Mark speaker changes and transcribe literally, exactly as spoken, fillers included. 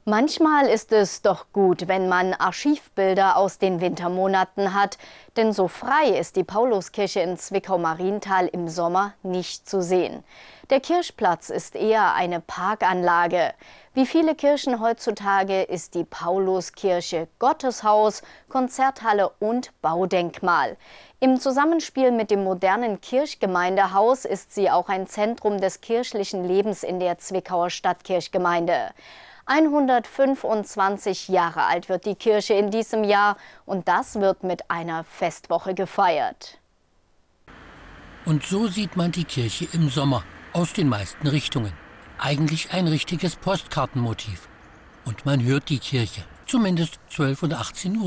Speaker 1: Manchmal ist es doch gut, wenn man Archivbilder aus den Wintermonaten hat, denn so frei ist die Pauluskirche in Zwickau-Marienthal im Sommer nicht zu sehen. Der Kirchplatz ist eher eine Parkanlage. Wie viele Kirchen heutzutage ist die Pauluskirche Gotteshaus, Konzerthalle und Baudenkmal. Im Zusammenspiel mit dem modernen Kirchgemeindehaus ist sie auch ein Zentrum des kirchlichen Lebens in der Zwickauer Stadtkirchgemeinde. hundertfünfundzwanzig Jahre alt wird die Kirche in diesem Jahr und das wird mit einer Festwoche gefeiert.
Speaker 2: Und so sieht man die Kirche im Sommer aus den meisten Richtungen. Eigentlich ein richtiges Postkartenmotiv. Und man hört die Kirche, zumindest zwölf oder achtzehn Uhr.